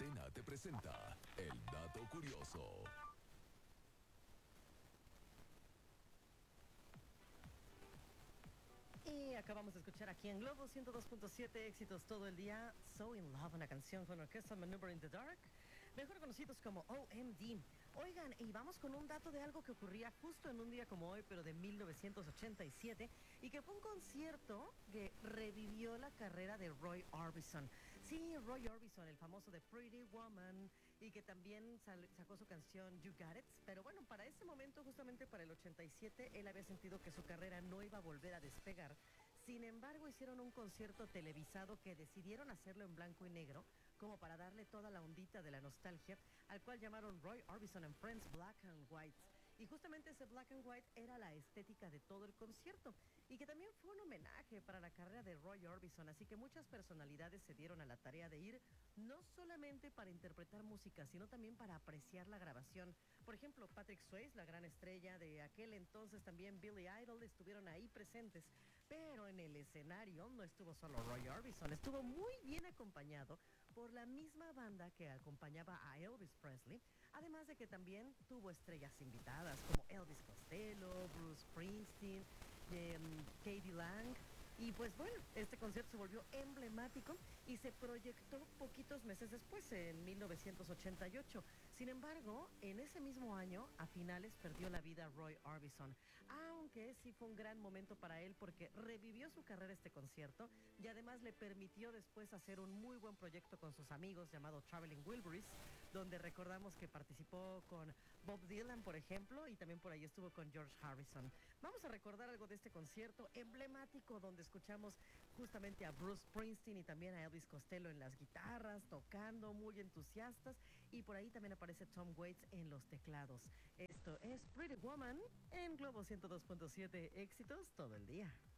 Antena te presenta el dato curioso. Y acabamos de escuchar aquí en Globo 102.7 éxitos todo el día. So in Love, una canción con orquesta Maneuver in the Dark, mejor conocidos como OMD. Oigan, y vamos con un dato de algo que ocurría justo en un día como hoy, pero de 1987, y que fue un concierto que revivió la carrera de Roy Orbison. Sí, Roy Orbison, el famoso de Pretty Woman, y que también sacó su canción You Got It. Pero bueno, para ese momento, justamente para el 87, él había sentido que su carrera no iba a volver a despegar. Sin embargo, hicieron un concierto televisado que decidieron hacerlo en blanco y negro, como para darle toda la ondita de la nostalgia, al cual llamaron Roy Orbison and Friends Black and White. Y justamente ese Black and White era la estética de todo el concierto, y que también fue un homenaje para la carrera de Roy Orbison, así que muchas personalidades se dieron a la tarea de ir, no solamente para interpretar música, sino también para apreciar la grabación. Por ejemplo, Patrick Swayze, la gran estrella de aquel entonces, también Billy Idol, estuvieron ahí presentes. Pero en el escenario no estuvo solo Roy Orbison, estuvo muy bien acompañado por la misma banda que acompañaba a Elvis Presley, además de que también tuvo estrellas invitadas como Elvis Costello, Bruce Springsteen, Katie Lang. Y pues bueno, este concierto se volvió emblemático y se proyectó poquitos meses después, en 1988. Sin embargo, en ese mismo año, a finales, perdió la vida Roy Orbison. Aunque sí fue un gran momento para él porque revivió su carrera este concierto y además le permitió después hacer un muy buen proyecto con sus amigos llamado Traveling Wilburys, donde recordamos que participó con Bob Dylan, por ejemplo, y también por ahí estuvo con George Harrison. Vamos a recordar algo de este concierto emblemático donde escuchamos justamente a Bruce Springsteen y también a Elvis Costello en las guitarras, tocando, muy entusiastas, y por ahí también aparece Tom Waits en los teclados. Esto es Pretty Woman en Globo 102.7, éxitos todo el día.